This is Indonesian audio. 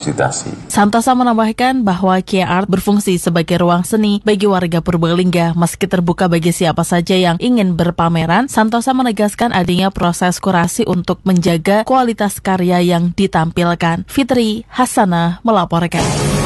Santosa menambahkan bahwa Kia Art berfungsi sebagai ruang seni bagi warga Purbalingga meski terbuka bagi siapa saja yang ingin berpameran. Santosa menegaskan adanya proses kurasi untuk menjaga kualitas karya yang ditampilkan. Fitri Hasanah melaporkan.